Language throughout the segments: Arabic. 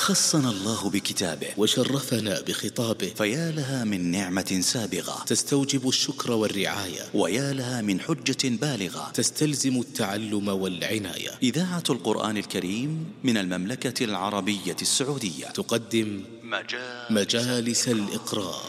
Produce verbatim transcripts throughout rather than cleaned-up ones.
خصنا الله بكتابه وشرفنا بخطابه، فيا لها من نعمة سابغة تستوجب الشكر والرعاية، ويا لها من حجة بالغة تستلزم التعلم والعناية. إذاعة القرآن الكريم من المملكة العربية السعودية تقدم مجالس, مجالس الإقراء.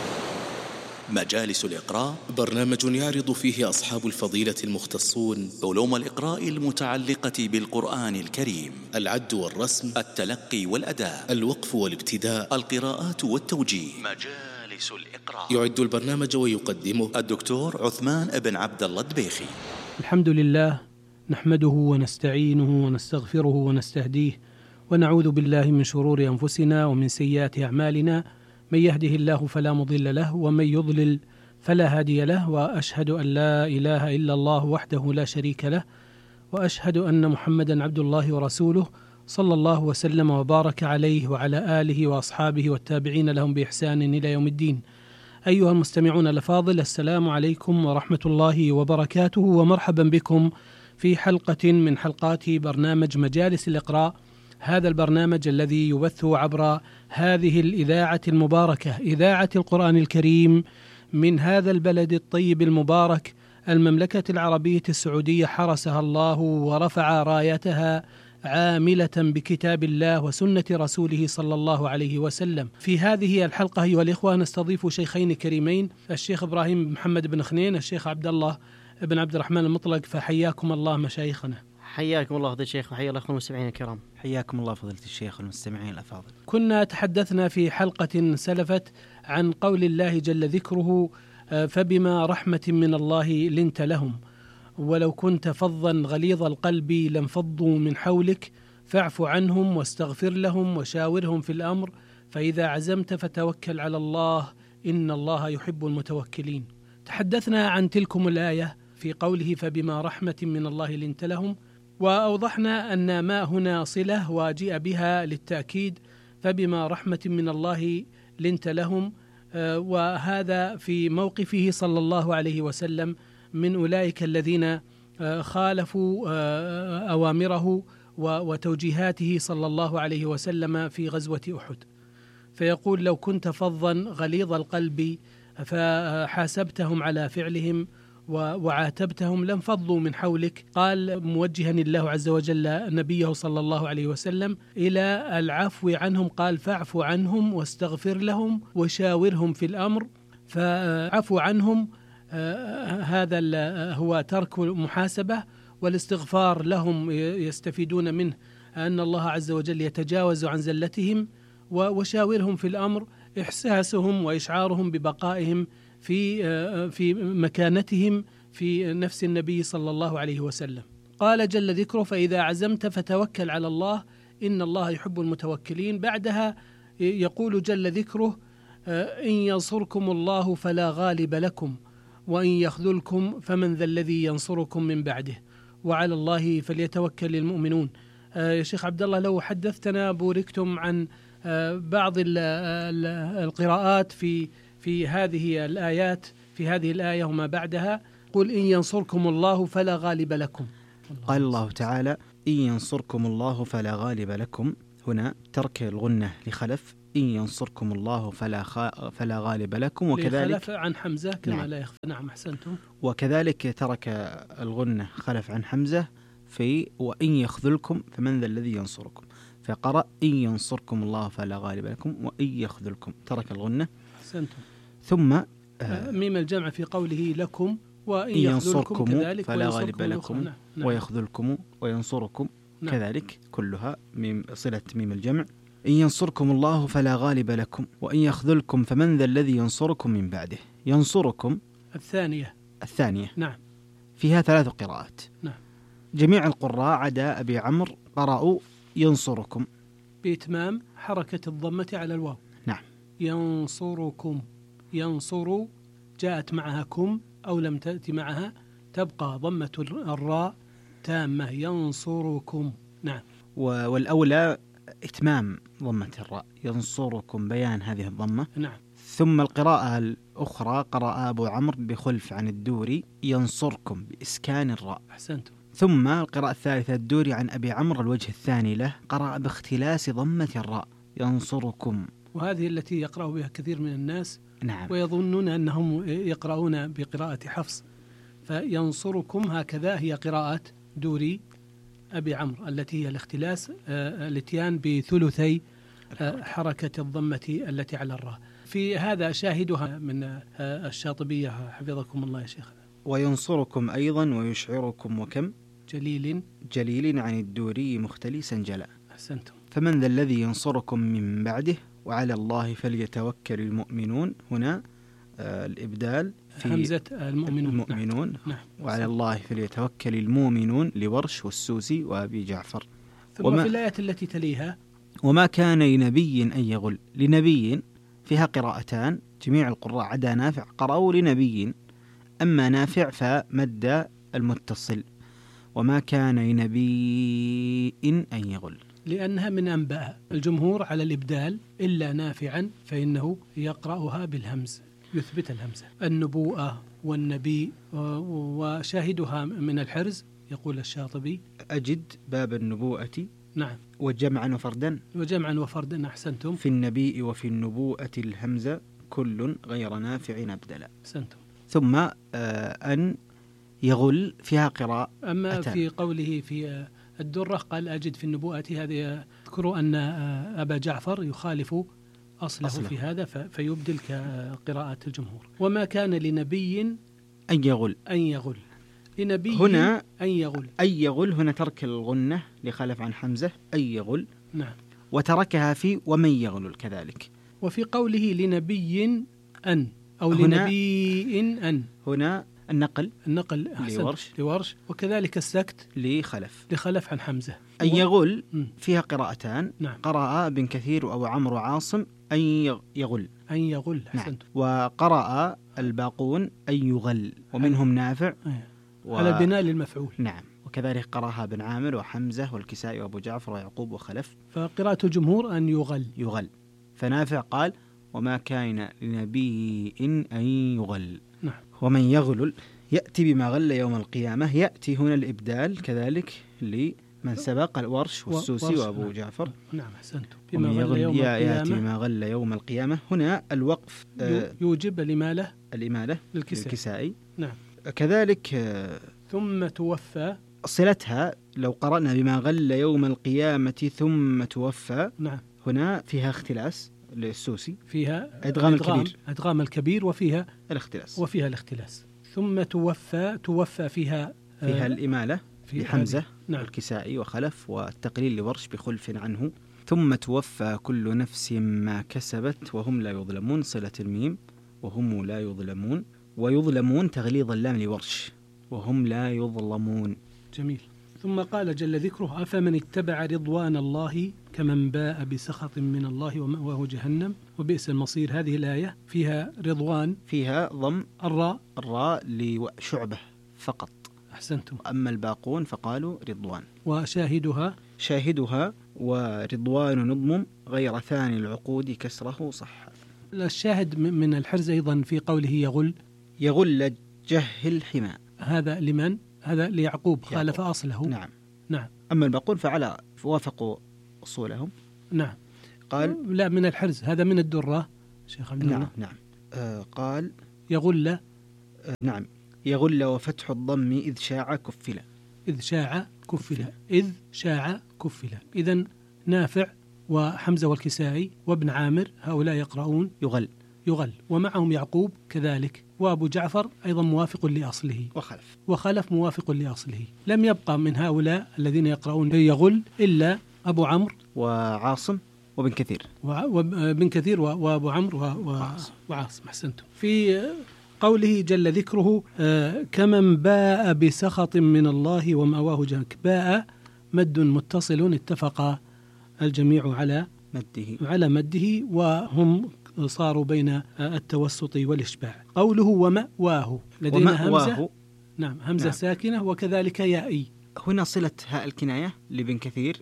مجالس الإقراء برنامج يعرض فيه أصحاب الفضيلة المختصون علوم الإقراء المتعلقة بالقرآن الكريم: العد والرسم، التلقي والأداء، الوقف والابتداء، القراءات والتوجيه. مجالس الإقراء. يعد البرنامج ويقدمه الدكتور عثمان بن عبد الله الدبيخي. الحمد لله، نحمده ونستعينه ونستغفره ونستهديه، ونعوذ بالله من شرور أنفسنا ومن سيئات أعمالنا، من يهده الله فلا مضل له ومن يضلل فلا هادي له، وأشهد أن لا إله إلا الله وحده لا شريك له، وأشهد أن محمدا عبد الله ورسوله، صلى الله وسلم وبارك عليه وعلى آله وأصحابه والتابعين لهم بإحسان إلى يوم الدين. أيها المستمعون الأفاضل، السلام عليكم ورحمة الله وبركاته، ومرحبا بكم في حلقة من حلقات برنامج مجالس الإقراء، هذا البرنامج الذي يبث عبر هذه الإذاعة المباركة، إذاعة القرآن الكريم من هذا البلد الطيب المبارك، المملكة العربية السعودية، حرسها الله ورفع رايتها عاملة بكتاب الله وسنة رسوله صلى الله عليه وسلم. في هذه الحلقة أيها الإخوة نستضيف شيخين كريمين، الشيخ إبراهيم محمد بن خنين، الشيخ عبد الله بن عبد الرحمن المطلق، فحياكم الله مشايخنا. حياكم الله فضيلة الشيخ، وحيا الله المستمعين الكرام. حياكم الله فضيلة الشيخ والمستمعين الأفاضل. كنا تحدثنا في حلقة سلفت عن قول الله جل ذكره: فبما رحمة من الله لنت لهم، ولو كنت فظا غليظ القلب لانفضوا من حولك، فاعف عنهم واستغفر لهم وشاورهم في الأمر، فإذا عزمت فتوكل على الله إن الله يحب المتوكلين. تحدثنا عن تلكم الآية في قوله فبما رحمة من الله لنت لهم، وأوضحنا أن ما هنا صلة وجيء بها للتأكيد، فبما رحمة من الله لنت لهم، وهذا في موقفه صلى الله عليه وسلم من أولئك الذين خالفوا أوامره وتوجيهاته صلى الله عليه وسلم في غزوة أحد، فيقول: لو كنت فظا غليظ القلب فحاسبتهم على فعلهم وعاتبتهم لانفضوا من حولك. قال موجها الله عز وجل نبيه صلى الله عليه وسلم إلى العفو عنهم، قال: فاعف عنهم واستغفر لهم وشاورهم في الأمر. فعفو عنهم هذا هو ترك المحاسبة، والاستغفار لهم يستفيدون منه أن الله عز وجل يتجاوز عن زلتهم، وشاورهم في الأمر إحساسهم وإشعارهم ببقائهم في في مكانتهم في نفس النبي صلى الله عليه وسلم. قال جل ذكره: فإذا عزمت فتوكل على الله إن الله يحب المتوكلين. بعدها يقول جل ذكره: إن ينصركم الله فلا غالب لكم وإن يخذلكم فمن ذا الذي ينصركم من بعده وعلى الله فليتوكل المؤمنون. يا شيخ عبد الله، لو حدثتنا بوركتم عن بعض القراءات في في هذه الآيات، في هذه الآية وما بعدها. قل إن ينصركم الله فلا غالب لكم. قال الله تعالى: إن ينصركم الله فلا غالب لكم، هنا ترك الغنة لخلف، إن ينصركم الله فلا خا... فلا غالب لكم، وكذلك خلف عن حمزة كما نعم. لا يخفى. نعم، أحسنتم. وكذلك ترك الغنة خلف عن حمزة في وإن يخذلكم فمن ذا الذي ينصركم، فقرأ إن ينصركم الله فلا غالب لكم وإن يخذلكم، ترك الغنة. أحسنتم. ثم آه ميم الجمع في قوله لكم، وإن ينصركم كذلك فلا غالب لكم، نعم. نعم. ويخذلكم وينصركم، نعم. كذلك كلها ميم صلة ميم الجمع. إن ينصركم الله فلا غالب لكم وإن يخذلكم فمن ذا الذي ينصركم من بعده. ينصركم الثانية الثانية نعم، فيها ثلاث قراءات. نعم. جميع القراء عدا أبي عمرو قرأوا ينصركم بإتمام حركة الضمة على الواو. نعم. ينصركم، ينصر جاءت معها كم أو لم تأتي معها تبقى ضمة الراء تامة، ينصركم. نعم. والأولى إتمام ضمة الراء، ينصركم، بيان هذه الضمة. نعم. ثم القراءة الأخرى قرأ أبو عمرو بخلف عن الدوري ينصركم بإسكان الراء. أحسنتم. ثم القراءة الثالثة الدوري عن أبي عمرو الوجه الثاني له قرأ باختلاس ضمة الراء ينصركم، وهذه التي يقرأ بها كثير من الناس. نعم. ويظنون أنهم يقرؤون بقراءة حفص، فينصركم هكذا هي قراءة دوري أبي عمرو التي هي الاختلاس، الاتيان بثلثي حركة الضمة التي على الراء. في هذا شاهدها من الشاطبية حفظكم الله يا شيخ. وينصركم أيضا ويشعركم وكم جليل جليل عن الدوري مختلسا جلا. أحسنتم. فمن ذا الذي ينصركم من بعده وعلى الله فليتوكل المؤمنون. هنا آه الإبدال في همزة المؤمنون, المؤمنون. نعم. وعلى الله فليتوكل المؤمنون لورش والسوسي وأبي جعفر. ثم في الآية التي تليها وما كان لنبي أن يغل. لنبي فيها قراءتان، جميع القراء عدا نافع قرأوا لنبي، أما نافع فمد المتصل. وما كان لنبي أن يغل لأنها من أنباء. الجمهور على الإبدال إلا نافعا فإنه يقرأها بالهمز، يثبت الهمزة. النبوءة والنبي وشاهدها من الحرز يقول الشاطبي أجد باب النبوءة نعم وجمعا وفردا وجمعا وفردا. أحسنتم. في النبي وفي النبوءة الهمزة كل غير نافع أبدلا. أحسنتم. ثم آه أن يغل فيها قراءة. أما أتان. في قوله في الدرة قال أجد في النبوءة، هذه يذكر أن أبا جعفر يخالف أصله, أصله. في هذا فيبدل كقراءة الجمهور. وما كان لنبي أن يغل أن يغل لنبي هنا أن يغل أن يغل هنا ترك الغنة لخلف عن حمزة أن يغل. نعم. وتركها في ومن يغلل كذلك. وفي قوله لنبي أن أو لنبي أن هنا النقل النقل لورش لورش وكذلك السكت لخلف لخلف عن حمزة. أن يغل م. فيها قراءتان. نعم. قرأ بن كثير وأبو عمرو وعاصم أن يغل أن يغل. نعم. وقرأ الباقون أن يغل ومنهم نافع و... على البناء للمفعول. نعم. وكذلك قرأها بن عامر وحمزة والكسائي وأبو جعفر ويعقوب وخلف. فقراءة الجمهور أن يغل يغل. فنافع قال وما كان لنبي أن يغل. نعم. ومن يغلل يأتي بما غل يوم القيامة. يأتي هنا الإبدال كذلك لمن سبق الورش والسوسي وأبو نعم. جعفر. نعم أحسنتم. بما غل يوم يأتي بما غل يوم القيامة. هنا الوقف آه يوجب الإمالة الإمالة للكسائي. للكسائي. نعم. كذلك آه ثم توفى صلتها لو قرأنا بما غل يوم القيامة ثم توفى. نعم. هنا فيها اختلاس للسوسي، فيها أدغام الكبير أدغام الكبير وفيها الاختلاس وفيها الاختلاس. ثم توفى توفى فيها فيها آه الإمالة في حمزة نعم. والكسائي وخلف والتقليل لورش بخلف عنه. ثم توفى كل نفس ما كسبت وهم لا يظلمون. صلة الميم وهم لا يظلمون. ويظلمون تغليظ اللام لورش وهم لا يظلمون. جميل. ثم قال جل ذكره أفمن اتبع رضوان الله كمن باء بسخط من الله ومأواه جهنم وبئس المصير. هذه الآية فيها رضوان، فيها ضم الراء الراء لشعبة فقط. أحسنتم. أما الباقون فقالوا رضوان. وشاهدها شاهدها ورضوان نضم غير ثاني العقود كسره صح. الشاهد من الحرز أيضا في قوله يغل يغل جهل حماء. هذا لمن؟ هذا ليعقوب خالف يعقوب. أصله. نعم. نعم. أما الباقون فعلى وافقوا أصولهم. نعم. قال لا من الحرز، هذا من الدرة شيخ عبد الله. نعم نعم. آه قال يغل آه نعم يغل وفتح الضم إذ شاع كفلا. إذ شاع كفلا. إذ شاع كفلا. إذن نافع وحمزة والكسائي وابن عامر هؤلاء يقرؤون يغل يغل ومعهم يعقوب كذلك وأبو جعفر أيضا موافق لأصله وخلف وخلف موافق لأصله. لم يبقى من هؤلاء الذين يقرؤون يغل إلا أبو عمرو وعاصم وابن كثير وابن كثير وأبو عمرو وعاصم. وعاصم. أحسنتم. في قوله جل ذكره آه كمن باء بسخط من الله ومأواه جهنم. باء مد متصل اتفق الجميع على مده على مده وهم صاروا بين التوسط والإشباع. قوله ومأواه لدينا همزة نعم همزة نعم. ساكنة وكذلك يائي. هنا صلة هاء الكناية لابن كثير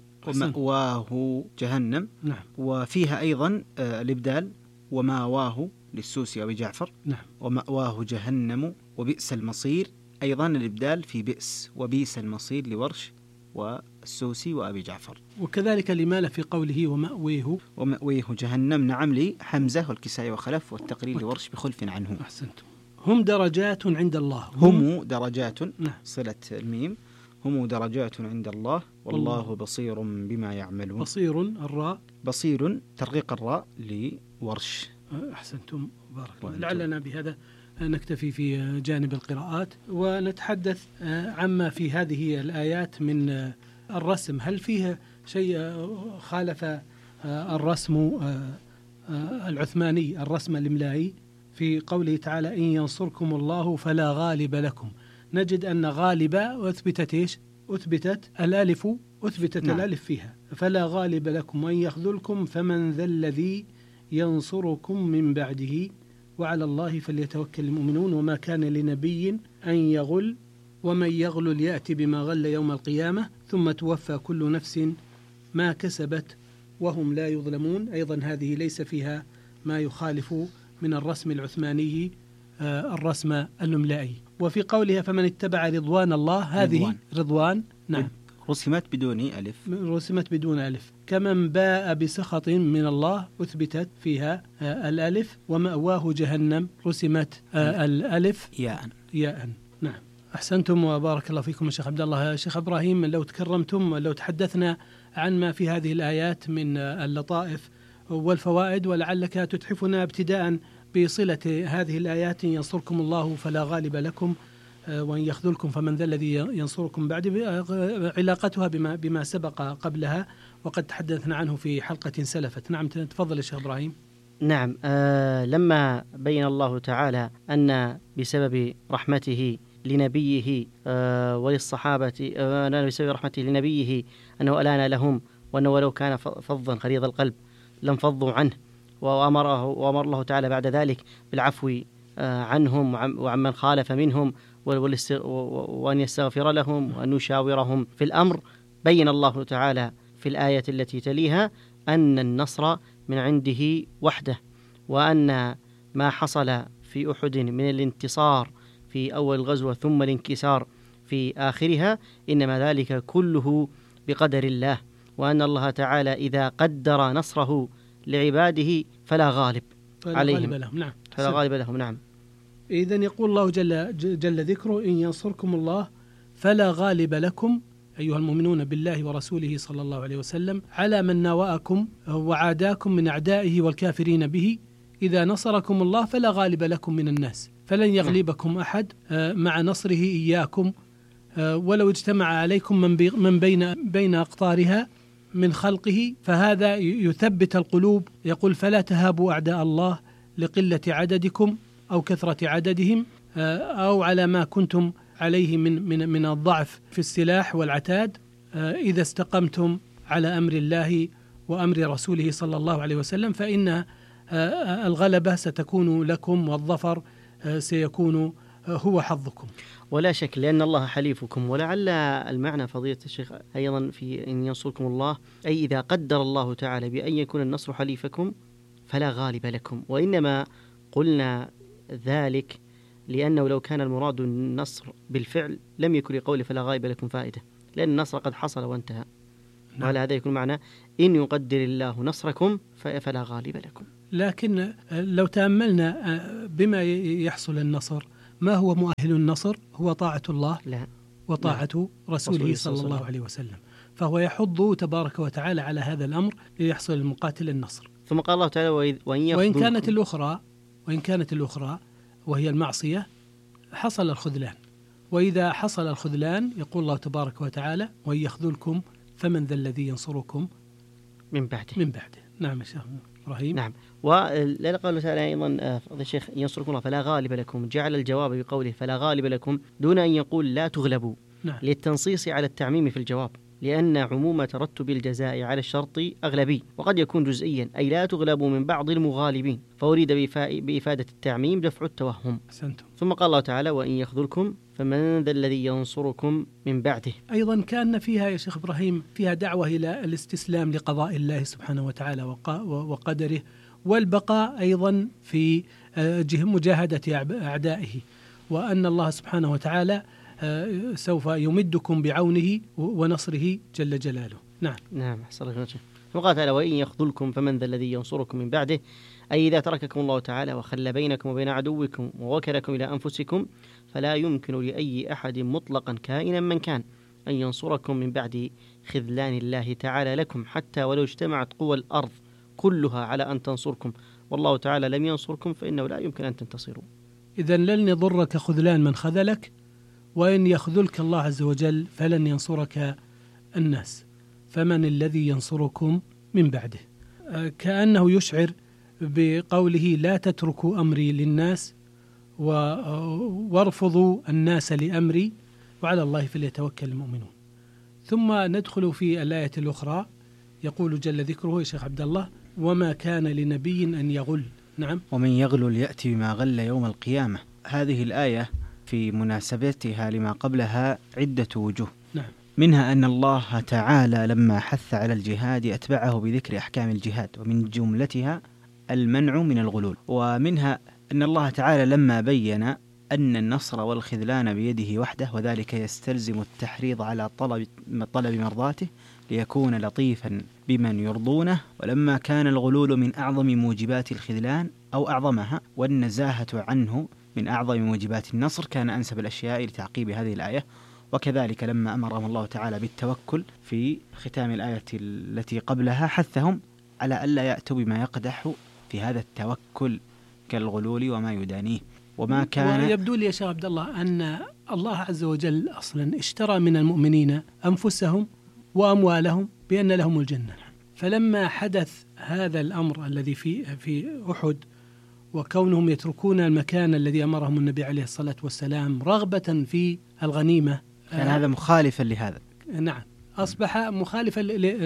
ومأواه جهنم. نعم. وفيها أيضا آه الإبدال ومأواه للسوسي أبي جعفر. نعم. ومأواه جهنم وبئس المصير أيضا الإبدال في بئس وبئس المصير لورش والسوسي وأبي جعفر. وكذلك الإمالة في قوله ومأويه ومأويه جهنم، نعم، لحمزة والكسائي وخلف، والتقرير لورش بخلف عنه. أحسنتم. هم درجات عند الله. هم درجات، نعم. صلة الميم، هم درجات عند الله والله الله. بصير بما يعملون. بصير الراء، بصير ترقيق الراء لورش. أحسنتم، بارك الله. لعلنا بهذا نكتفي في جانب القراءات ونتحدث عما في هذه الآيات من الرسم. هل فيها شيء خالف الرسم العثماني، الرسم الإملائي، في قوله تعالى إن ينصركم الله فلا غالب لكم؟ نجد أن غالب أثبتت إيش؟ أثبتت الألف، أثبتت نعم. الألف فيها، فلا غالب لكم وإن يخذلكم فمن ذا الذي ينصركم من بعده وعلى الله فليتوكل المؤمنون وما كان لنبي أن يغل ومن يغل يأتي بما غل يوم القيامة ثم توفى كل نفس ما كسبت وهم لا يظلمون. أيضا هذه ليس فيها ما يخالف من الرسم العثماني الرسم الإملائي. وفي قولها فمن اتبع رضوان الله، هذه رضوان, رضوان نعم رسمت بدون ألف، رسمت بدون ألف. كمن باء بسخط من الله أثبتت فيها الألف. ومأواه جهنم رسمت الألف ياء ياء نعم. أحسنتم وبارك الله فيكم الشيخ عبد الله. الشيخ إبراهيم، لو تكرمتم لو تحدثنا عن ما في هذه الآيات من اللطائف والفوائد، ولعلك تتحفنا ابتداء بصلة هذه الآيات ينصركم الله فلا غالب لكم وإن يخذلكم فمن ذا الذي ينصركم بعد، علاقتها بما بما سبق قبلها وقد تحدثنا عنه في حلقة سلفت. نعم تفضل يا شيخ إبراهيم. نعم، آه لما بين الله تعالى أن بسبب رحمته لنبيه آه وللصحابة آه بسبب رحمته لنبيه أنه ألان لهم، وأنه ولو كان فظا غليظ القلب لم فضوا عنه، وأمره وأمر الله تعالى بعد ذلك بالعفو آه عنهم وعمن خالف منهم وأن يستغفر لهم وأن يشاورهم في الأمر. بين الله تعالى في الآية التي تليها أن النصر من عنده وحده، وأن ما حصل في أحد من الانتصار في أول الغزوة ثم الانكسار في آخرها إنما ذلك كله بقدر الله، وأن الله تعالى إذا قدر نصره لعباده فلا غالب فلا عليهم غالب لهم. نعم. فلا غالب لهم. نعم. إذن يقول الله جل, جل ذكره إن ينصركم الله فلا غالب لكم أيها المؤمنون بالله ورسوله صلى الله عليه وسلم على من ناوأكم وعاداكم من أعدائه والكافرين به. إذا نصركم الله فلا غالب لكم من الناس، فلن يغلبكم أحد مع نصره إياكم ولو اجتمع عليكم من بين بين أقطارها من خلقه. فهذا يثبت القلوب. يقول فلا تهابوا أعداء الله لقلة عددكم أو كثرة عددهم أو على ما كنتم عليه من من من الضعف في السلاح والعتاد، إذا استقمتم على أمر الله وأمر رسوله صلى الله عليه وسلم فإن الغلبة ستكون لكم والظفر سيكون هو حظكم. ولا شك لأن الله حليفكم. ولعل المعنى فضيلة الشيخ أيضا في إن ينصركم الله أي إذا قدر الله تعالى بأن يكون النصر حليفكم فلا غالب لكم. وإنما قلنا ذلك لأنه لو كان المراد النصر بالفعل لم يكن لقول فلا غالب لكم فائدة، لأن النصر قد حصل وانتهى. نعم. وعلى هذا يكون معنى إن يقدر الله نصركم فلا غالب لكم. لكن لو تأملنا بما يحصل النصر، ما هو مؤهل النصر؟ هو طاعة الله لا. وطاعة لا. رسوله صلى الله عليه وسلم، فهو يحض تبارك وتعالى على هذا الأمر ليحصل المقاتل النصر. ثم قال الله تعالى وإن, وإن كانت الأخرى وإن كانت الأخرى وهي المعصية حصل الخذلان. وإذا حصل الخذلان يقول الله تبارك وتعالى وإن يخذلكم فمن ذا الذي ينصركم من بعده من بعده. نعم يا شيخ إبراهيم. نعم. ولذا قال الله تعالى أيضا فضل الشيخ ينصركم الله فلا غالب لكم، جعل الجواب بقوله فلا غالب لكم دون أن يقول لا تغلبوا. نعم. للتنصيص على التعميم في الجواب، لأن عموم ترتب الجزاء على الشرط أغلبي وقد يكون جزئيا أي لا تغلبوا من بعض المغالبين، فأريد بإفادة التعميم دفع التوهم. أحسنتم. ثم قال الله تعالى وإن يخذلكم فمن ذا الذي ينصركم من بعده. أيضا كان فيها يا شيخ إبراهيم فيها دعوة إلى الاستسلام لقضاء الله سبحانه وتعالى وقدره، والبقاء أيضا في مجاهدة أعدائه. وأن الله سبحانه وتعالى سوف يمدكم بعونه ونصره جل جلاله. نعم نعم أحسن الله وجهك. وقال تعالى وإن يخذلكم فمن ذا الذي ينصركم من بعده، أي إذا ترككم الله تعالى وخلى بينكم وبين عدوكم ووكلكم إلى أنفسكم فلا يمكن لأي أحد مطلقا كائنا من كان أن ينصركم من بعد خذلان الله تعالى لكم، حتى ولو اجتمعت قوى الأرض كلها على أن تنصركم والله تعالى لم ينصركم فإنه لا يمكن أن تنتصروا. إذن لن يضرك خذلان من خذلك، وإن يخذلك الله عز وجل فلن ينصرك الناس، فمن الذي ينصركم من بعده. كأنه يشعر بقوله لا تتركوا أمري للناس وارفضوا الناس لأمري وعلى الله فليتوكل المؤمنون. ثم ندخل في الآية الأخرى، يقول جل ذكره يا شيخ عبد الله وما كان لنبي أن يغل. نعم ومن يغل يأتي بما غل يوم القيامة. هذه الآية في مناسبتها لما قبلها عدة وجوه. نعم. منها أن الله تعالى لما حث على الجهاد أتبعه بذكر أحكام الجهاد، ومن جملتها المنع من الغلول. ومنها أن الله تعالى لما بين أن النصر والخذلان بيده وحده، وذلك يستلزم التحريض على طلب طلب مرضاته ليكون لطيفا بمن يرضونه، ولما كان الغلول من أعظم موجبات الخذلان أو أعظمها والنزاهة عنه من أعظم موجبات النصر، كان أنسب الأشياء لتعقيب هذه الآية. وكذلك لما أمرهم الله تعالى بالتوكل في ختام الآية التي قبلها حثهم على ألا يأتوا بما يقدح في هذا التوكل كالغلول وما يدانيه. وما كان ويبدو لي يا شيخ عبد الله أن الله عز وجل أصلا اشترى من المؤمنين أنفسهم وأموالهم بأن لهم الجنة، فلما حدث هذا الأمر الذي في في أحد وكونهم يتركون المكان الذي أمرهم النبي عليه الصلاة والسلام رغبة في الغنيمة، كان هذا مخالفا لهذا. نعم أصبح مخالفا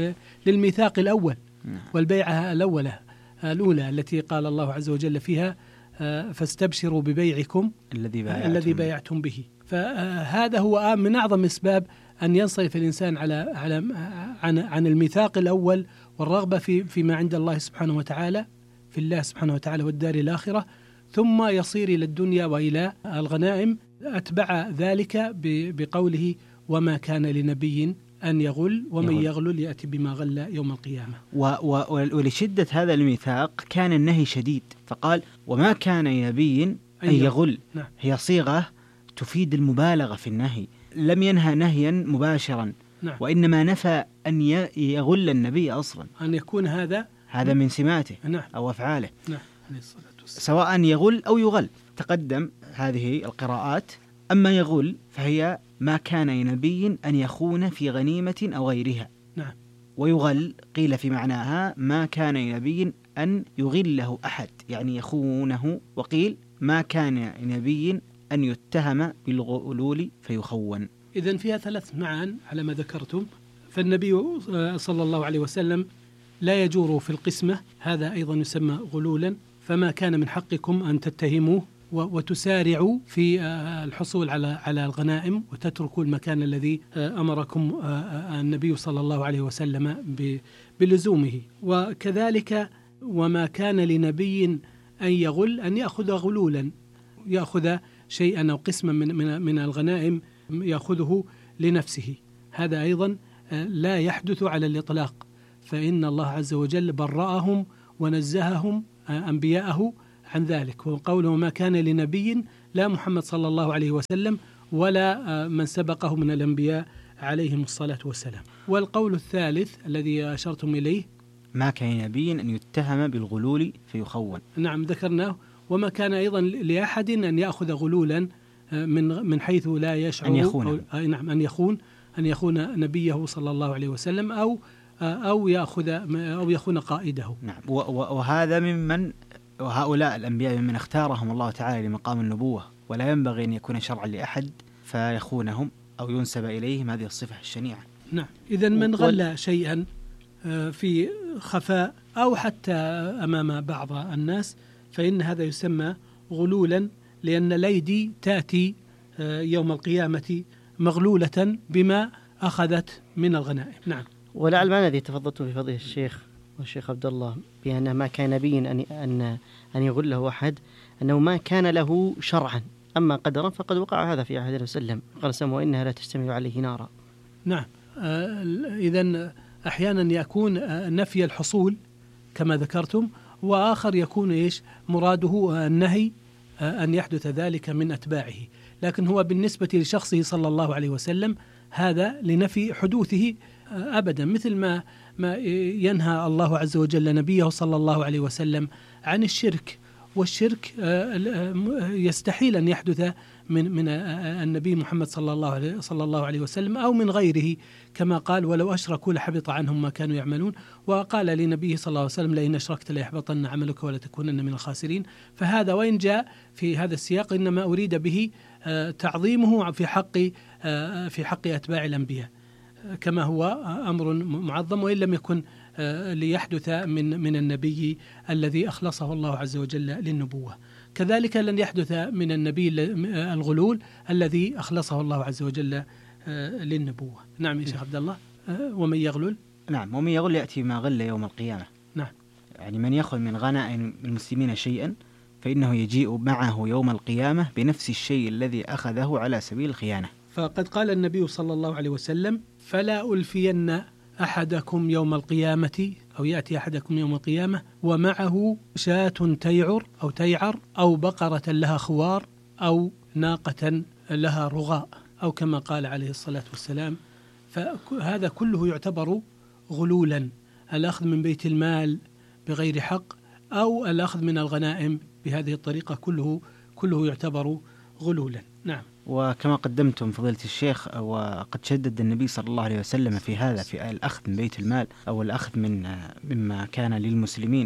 للميثاق الأول والبيعة الأولى الأولى التي قال الله عز وجل فيها فاستبشروا ببيعكم الذي بايعتم, الذي بايعتم به. فهذا هو من أعظم أسباب أن ينصرف الإنسان على على عن عن الميثاق الأول والرغبة في فيما عند الله سبحانه وتعالى، في الله سبحانه وتعالى والدار الآخرة، ثم يصير إلى الدنيا وإلى الغنائم. أتبع ذلك بقوله وما كان لنبي أن يغل ومن يغل, يغل يأتي بما غل يوم القيامة. و و ولشدة هذا الميثاق كان النهي شديد، فقال وما كان لنبي أن يغل. نعم. هي صيغة تفيد المبالغة في النهي، لم ينهى نهيا مباشرا. نعم. وإنما نفى أن يغل النبي أصلا، أن يكون هذا هذا من سماته. نعم. أو أفعاله. نعم. سواء يغل أو يغل، تقدم هذه القراءات. أما يغل فهي ما كان لنبي أن يخون في غنيمة أو غيرها. نعم. ويغل قيل في معناها ما كان لنبي أن يغله أحد، يعني يخونه. وقيل ما كان لنبي أن يتهم بالغلول فيخون. إذن فيها ثلاث معان على ما ذكرتم. فالنبي صلى الله عليه وسلم لا يجور في القسمة، هذا أيضا يسمى غلولا. فما كان من حقكم أن تتهموه وتسارعوا في الحصول على على الغنائم وتتركوا المكان الذي أمركم النبي صلى الله عليه وسلم بلزومه. وكذلك وما كان لنبي أن يغل أن يأخذ غلولا، يأخذ شيئا أو قسما من من من الغنائم يأخذه لنفسه، هذا أيضا لا يحدث على الإطلاق، فإن الله عز وجل برأهم ونزههم أنبياءه عن ذلك. وقوله ما كان لنبي لا محمد صلى الله عليه وسلم ولا من سبقه من الأنبياء عليهم الصلاة والسلام. والقول الثالث الذي أشرتم إليه ما كان لنبي أن يتهم بالغلول فيخون. نعم ذكرناه. وما كان أيضا لأحد أن يأخذ غلولا من من حيث لا يشعر أن يخون. أو نعم أن يخون أن يخون نبيه صلى الله عليه وسلم أو أو يأخذ أو يخون قائده. نعم. وهذا ممن وهؤلاء الأنبياء ممن اختارهم الله تعالى لمقام النبوة، ولا ينبغي أن يكون شرعا لأحد فيخونهم أو ينسب إليهم هذه الصفة الشنيعة. نعم. إذن من غل شيئا في خفاء أو حتى أمام بعض الناس فإن هذا يسمى غلولا، لأن الأيدي تأتي يوم القيامة مغلولة بما أخذت من الغنائم. نعم. ولعل ما الذي تفضلتم في فضله الشيخ والشيخ عبد الله بأن ما كان نبي أن أن أن يغله أحد، أنه ما كان له شرعا أما قدرا فقد وقع هذا في عهد النبي صلى الله عليه وسلم، قال سموا وإنها لا تشتمل عليه نارا. نعم. إذن أحيانا يكون نفي الحصول كما ذكرتم، وآخر يكون إيش مراده النهي أن يحدث ذلك من أتباعه، لكن هو بالنسبة لشخصه صلى الله عليه وسلم هذا لنفي حدوثه أبدا، مثل ما ما ينهى الله عز وجل نبيه صلى الله عليه وسلم عن الشرك، والشرك يستحيل أن يحدث من من النبي محمد صلى الله عليه صلى الله عليه وسلم أو من غيره، كما قال ولو أشركوا لحبط عنهم ما كانوا يعملون، وقال لنبيه صلى الله عليه وسلم لئن أشركت ليحبطن عملك ولتكونن من الخاسرين. فهذا وإن جاء في هذا السياق إنما أريد به تعظيمه في حق في حق أتباع الأنبياء كما هو أمر معظم، وإن لم يكن ليحدث من من النبي الذي أخلصه الله عز وجل للنبوة. كذلك لن يحدث من النبي الغلول الذي أخلصه الله عز وجل للنبوة. نعم يا شيخ عبد الله. ومن يغلل نعم ومن يغلل يأتي ما غل يوم القيامة. نعم. يعني من يأخذ من غنائم المسلمين شيئا فإنه يجيء معه يوم القيامة بنفس الشيء الذي أخذه على سبيل الخيانة. فقد قال النبي صلى الله عليه وسلم فلا ألفين أحدكم يوم القيامة أو يأتي أحدكم يوم القيامة ومعه شاة تيعر أو تيعر أو بقرة لها خوار أو ناقة لها رغاء أو كما قال عليه الصلاة والسلام. فهذا كله يعتبر غلولا، الأخذ من بيت المال بغير حق أو الأخذ من الغنائم بهذه الطريقة كله كله يعتبر غلولا. نعم. وكما قدمتم فضيلة الشيخ وقد شدد النبي صلى الله عليه وسلم في هذا في الأخذ من بيت المال أو الأخذ من مما كان للمسلمين.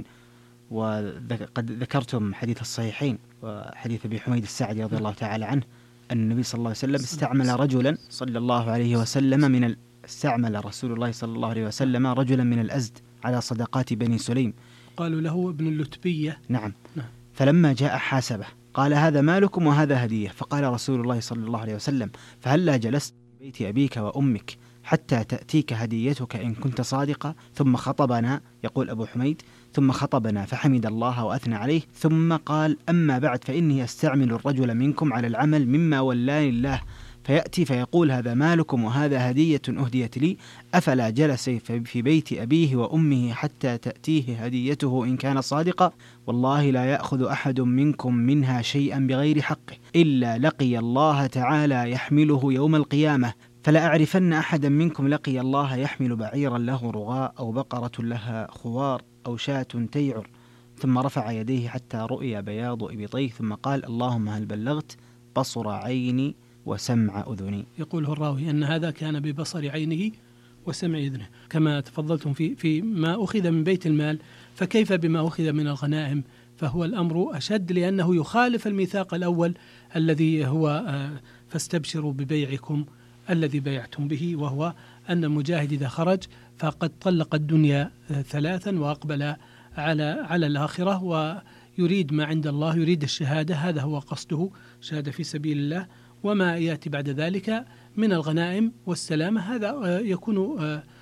وقد ذكرتم حديث الصحيحين وحديث أبي حميد الساعدي رضي الله تعالى عنه أن النبي صلى الله عليه وسلم استعمل رجلا صلى الله عليه وسلم من استعمل رسول الله صلى الله عليه وسلم رجلا من الأزد على صدقات بني سليم، قالوا له ابن اللتبية. نعم. نعم. فلما جاء حاسبه قال هذا مالكم وهذا هدية، فقال رسول الله صلى الله عليه وسلم فهلا جلست في بيت أبيك وأمك حتى تأتيك هديتك إن كنت صادقا. ثم خطبنا، يقول أبو حميد، ثم خطبنا فحمد الله وأثنى عليه ثم قال أما بعد فإني أستعمل الرجل منكم على العمل مما ولاني الله، فيأتي فيقول هذا مالكم وهذا هدية أهديت لي، أفلا جلس في بيت أبيه وأمه حتى تأتيه هديته إن كان صادقا؟ والله لا يأخذ أحد منكم منها شيئا بغير حقه إلا لقي الله تعالى يحمله يوم القيامة، فلا أعرفن أحدا منكم لقي الله يحمل بعيرا له رغاء أو بقرة لها خوار أو شاة تيعر. ثم رفع يديه حتى رؤي بياض إبطيه ثم قال اللهم هل بلغت؟ بصر عيني وسمع أذني. يقوله الراوي أن هذا كان ببصر عينه وسمع أذنه. كما تفضلتم في في ما أخذ من بيت المال، فكيف بما أخذ من الغنائم؟ فهو الأمر أشد، لأنه يخالف الميثاق الأول الذي هو فاستبشروا ببيعكم الذي بيعتم به، وهو أن المجاهد إذا خرج فقد طلق الدنيا ثلاثا وأقبل على على الآخرة ويريد ما عند الله، يريد الشهادة، هذا هو قصده، شهادة في سبيل الله، وما يأتي بعد ذلك من الغنائم والسلامة هذا يكون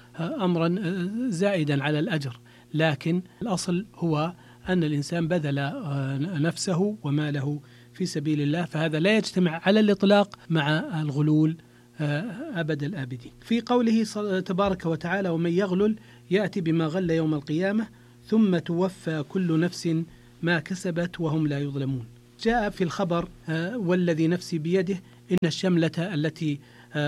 أمرا زائدا على الأجر. لكن الأصل هو أن الإنسان بذل نفسه وماله في سبيل الله، فهذا لا يجتمع على الإطلاق مع الغلول أبد الآبدين. في قوله تبارك وتعالى ومن يغلل يأتي بما غل يوم القيامة ثم توفى كل نفس ما كسبت وهم لا يظلمون. جاء في الخبر والذي نفسي بيده إن الشملة التي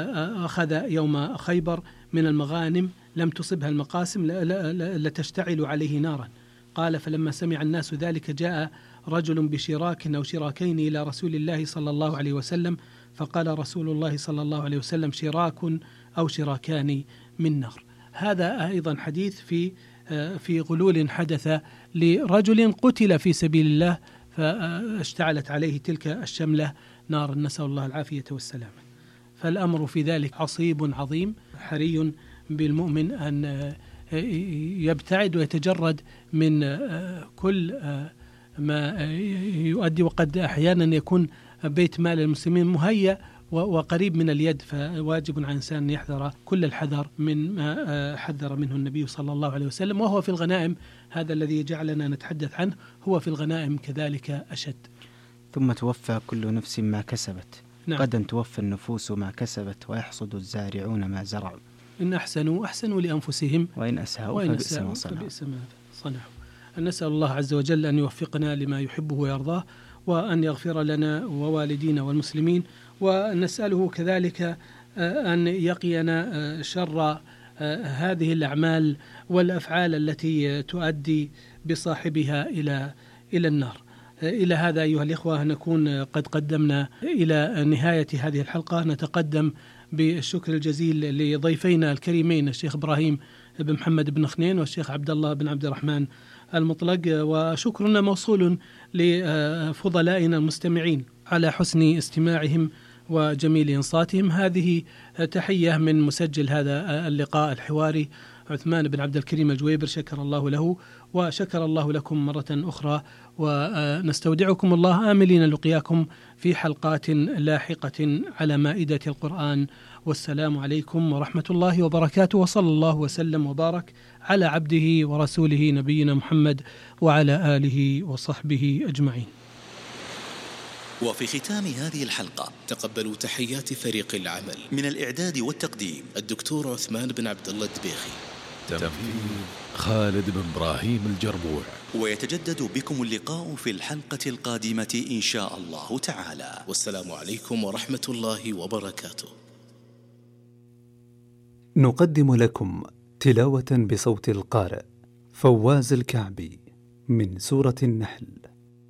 أخذ يوم خيبر من المغانم لم تصبها المقاسم لتشتعل عليه نارا. قال فلما سمع الناس ذلك جاء رجل بشراك أو شراكين إلى رسول الله صلى الله عليه وسلم فقال رسول الله صلى الله عليه وسلم شراك أو شراكان من نار. هذا أيضا حديث في في غلول حدث لرجل قتل في سبيل الله فاشتعلت عليه تلك الشملة نار، نسأل الله العافية والسلامة. فالأمر في ذلك عصيب عظيم، حري بالمؤمن أن يبتعد ويتجرد من كل ما يؤدي، وقد أحيانا يكون بيت مال المسلمين مهيأ وقريب من اليد، فواجب على الإنسان أن يحذر كل الحذر من ما حذر منه النبي صلى الله عليه وسلم. وهو في الغنائم، هذا الذي جعلنا نتحدث عنه، هو في الغنائم كذلك أشد. ثم توفى كل نفس ما كسبت. نعم. غدا توفى النفوس ما كسبت ويحصد الزارعون ما زرعوا. إن أحسنوا أحسنوا لأنفسهم وإن أساءوا وإن فبئس ما أساءوا صنعوا. فبئس ما صنعوا. نسأل الله عز وجل أن يوفقنا لما يحبه ويرضاه، وأن يغفر لنا ووالدينا والمسلمين، ونسأله كذلك أن يقينا شر هذه الأعمال والأفعال التي تؤدي بصاحبها إلى إلى النار. إلى هذا أيها الإخوة نكون قد قدمنا إلى نهاية هذه الحلقة. نتقدم بالشكر الجزيل لضيفينا الكريمين الشيخ إبراهيم بن محمد بن خنين والشيخ عبد الله بن عبد الرحمن المطلق، وشكرنا موصول لفضلائنا المستمعين على حسن استماعهم وجميل إنصاتهم. هذه تحية من مسجل هذا اللقاء الحواري عثمان بن عبد الكريم الجويبر، شكر الله له وشكر الله لكم مرة أخرى، ونستودعكم الله آملين لقياكم في حلقات لاحقة على مائدة القرآن. والسلام عليكم ورحمة الله وبركاته، وصلى الله وسلم وبارك على عبده ورسوله نبينا محمد وعلى آله وصحبه أجمعين. وفي ختام هذه الحلقة تقبلوا تحيات فريق العمل من الإعداد والتقديم الدكتور عثمان بن عبد الله الدبيخي، تنفيذ خالد بن إبراهيم الجربوع. ويتجدد بكم اللقاء في الحلقة القادمة إن شاء الله تعالى. والسلام عليكم ورحمة الله وبركاته. نقدم لكم تلاوة بصوت القارئ فواز الكعبي من سورة النحل.